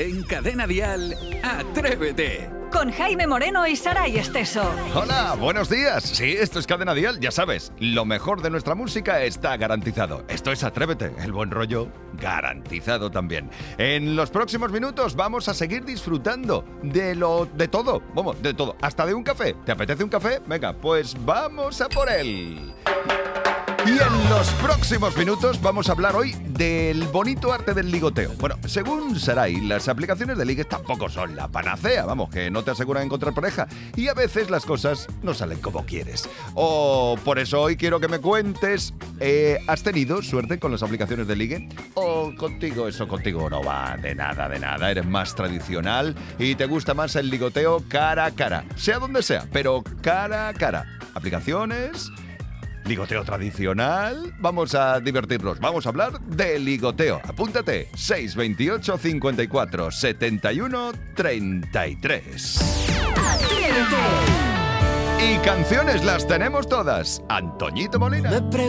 En Cadena Dial, Atrévete. Con Jaime Moreno y Saray Esteso. Hola, buenos días. Sí, esto es Cadena Dial, ya sabes. Lo mejor de nuestra música está garantizado. Esto es Atrévete, el buen rollo garantizado también. En los próximos minutos vamos a seguir disfrutando de todo. Vamos, de todo. Hasta de un café. ¿Te apetece un café? Venga, pues vamos a por él. Y en los próximos minutos vamos a hablar hoy del bonito arte del ligoteo. Bueno, según Saray, las aplicaciones de ligue tampoco son la panacea, vamos, que no te aseguran encontrar pareja. Y a veces las cosas no salen como quieres. Por eso hoy quiero que me cuentes, ¿has tenido suerte con las aplicaciones de ligue? ¿O contigo no va de nada? Eres más tradicional y te gusta más el ligoteo cara a cara. Sea donde sea, pero cara a cara. Aplicaciones... ligoteo tradicional, vamos a divertirnos, vamos a hablar de ligoteo. Apúntate, 628 54 71 33. ¡Atrévete! Y canciones las tenemos todas. Antoñito Molina.